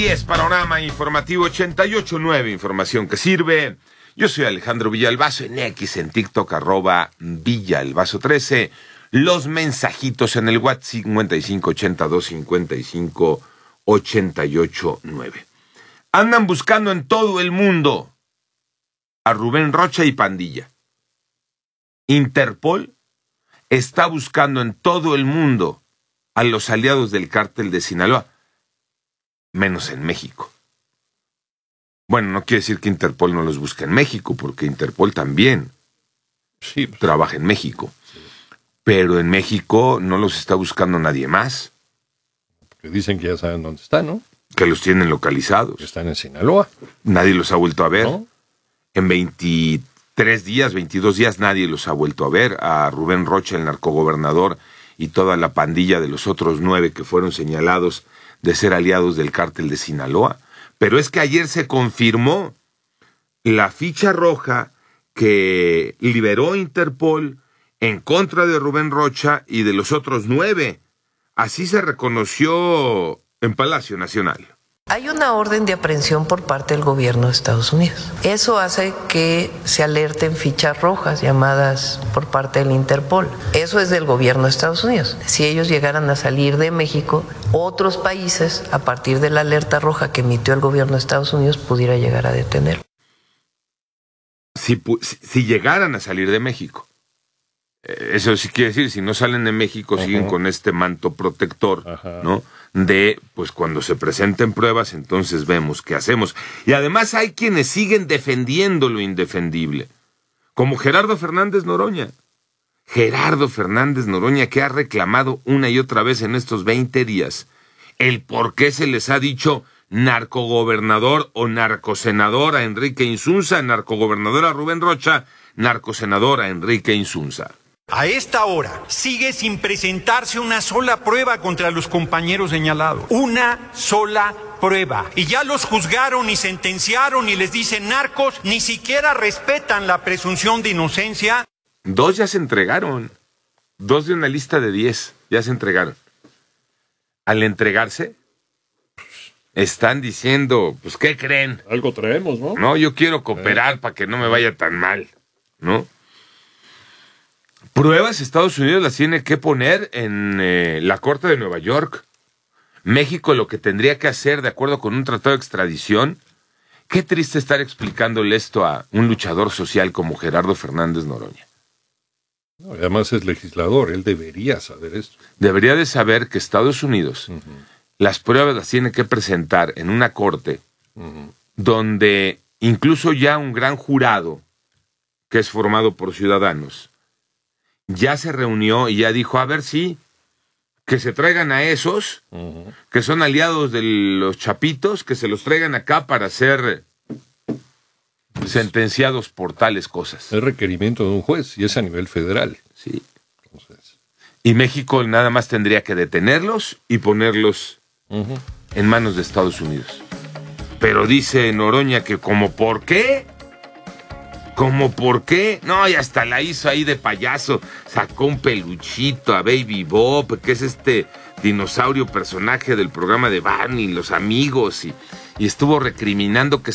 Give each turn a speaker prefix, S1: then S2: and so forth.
S1: 10 Panorama Informativo 88.9, información que sirve. Yo soy Alejandro Villalbazo, en X, en TikTok, @Villalbazo13. Los mensajitos en el WhatsApp 5582558889. Andan buscando en todo el mundo a Rubén Rocha y pandilla. Interpol está buscando en todo el mundo a los aliados del cártel de Sinaloa, menos en México. Bueno, no quiere decir que Interpol no los busque en México, porque Interpol también trabaja en México. Sí. Pero en México no los está buscando nadie más.
S2: Porque dicen que ya saben dónde están, ¿no?
S1: Que los tienen localizados.
S2: Que están en Sinaloa.
S1: Nadie los ha vuelto a ver.
S2: ¿No?
S1: En 22 días nadie los ha vuelto a ver. A Rubén Rocha, el narcogobernador, y toda la pandilla de los otros 9 que fueron señalados de ser aliados del cártel de Sinaloa. Pero es que ayer se confirmó la ficha roja que liberó Interpol en contra de Rubén Rocha y de los otros 9. Así se reconoció en Palacio Nacional.
S3: Hay una orden de aprehensión por parte del gobierno de Estados Unidos. Eso hace que se alerten fichas rojas llamadas por parte del Interpol. Eso es del gobierno de Estados Unidos. Si ellos llegaran a salir de México, otros países, a partir de la alerta roja que emitió el gobierno de Estados Unidos, pudiera llegar a detener.
S1: Si llegaran a salir de México. Eso sí quiere decir, si no salen de México, siguen con este manto protector, ¿no? De, pues cuando se presenten pruebas, entonces vemos qué hacemos. Y además hay quienes siguen defendiendo lo indefendible, como Gerardo Fernández Noroña. Gerardo Fernández Noroña, que ha reclamado una y otra vez en estos 20 días el por qué se les ha dicho narcogobernador o narcosenador a Enrique Insunza, narcogobernador a Rubén Rocha, narcosenador a Enrique Insunza.
S4: A esta hora sigue sin presentarse una sola prueba contra los compañeros señalados. Una sola prueba. Y ya los juzgaron y sentenciaron y les dicen narcos, ni siquiera respetan la presunción de inocencia.
S1: 2 ya se entregaron. 2 de una lista de 10 ya se entregaron. Al entregarse, están diciendo, pues, ¿qué creen?
S2: Algo traemos, ¿no?
S1: No, yo quiero cooperar para que no me vaya tan mal, ¿no? Pruebas Estados Unidos las tiene que poner en la Corte de Nueva York. México lo que tendría que hacer, de acuerdo con un tratado de extradición. Qué triste estar explicándole esto a un luchador social como Gerardo Fernández Noroña.
S2: No, además es legislador, él debería saber esto.
S1: Debería de saber que Estados Unidos las pruebas las tiene que presentar en una corte donde incluso ya un gran jurado, que es formado por ciudadanos, ya se reunió y ya dijo, a ver si, que se traigan a esos, que son aliados de los chapitos, que se los traigan acá para ser sentenciados por tales cosas.
S2: Es requerimiento de un juez y es a nivel federal.
S1: Sí. Entonces, y México nada más tendría que detenerlos y ponerlos en manos de Estados Unidos. Pero dice Noroña que como ¿por qué? ¿Cómo por qué? No, y hasta la hizo ahí de payaso. Sacó un peluchito a Baby Bob, que es este dinosaurio personaje del programa de Barney, Los Amigos, y estuvo recriminando que